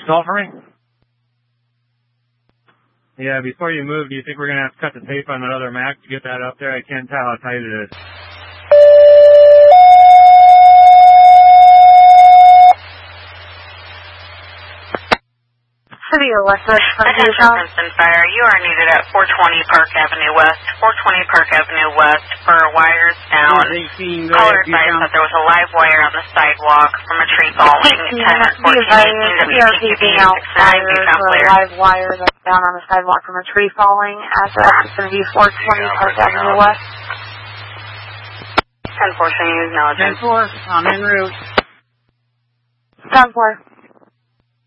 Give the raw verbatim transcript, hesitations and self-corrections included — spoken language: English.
Call for me? Yeah, before you move, do you think we're going to have to cut the tape on that other Mac to get that up there? I can't tell how tight it is. City of Westwood. Attention Princeton Fire, you are needed at four twenty Park Avenue West. four twenty Park Avenue West for wires down. Caller advised that there was a live wire on the sidewalk from a tree falling at ten fourteen eighteen W P Q B six nine. Be found clear. Live wire that's down on the sidewalk from a tree falling. Address is going to be four twenty Park Avenue West. ten four, sending you acknowledgement. ten four, I'm en route. ten four.